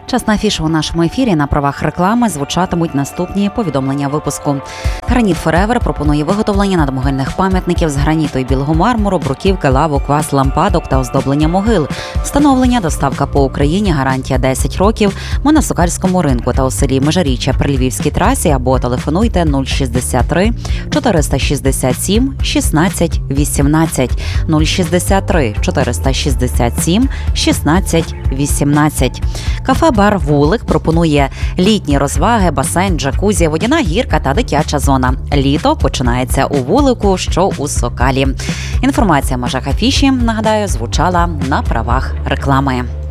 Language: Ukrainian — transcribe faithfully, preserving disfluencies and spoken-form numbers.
Час на афішу у нашому ефірі. На правах реклами звучатимуть наступні повідомлення випуску. Граніт Форевер пропонує виготовлення надмогильних пам'ятників з граніту і білого мармуру, бруківки, лавок, ваз, лампадок та оздоблення могил. Встановлення, доставка по Україні, гарантія десять років. Ми на Сокальському ринку та у селі Межиріччя при Львівській трасі або телефонуйте нуль шістдесят три чотириста шістдесят сім шістнадцять вісімнадцять нуль шістдесят три чотириста шістдесят сім шістнадцять вісімнадцять. Кафе-бар «Вулик» пропонує літні розваги, басейн, джакузі, водяна гірка та дитяча зона. Літо починається у «Вулику», що у Сокалі. Інформація в межах афіші, нагадаю, звучала на правах реклами.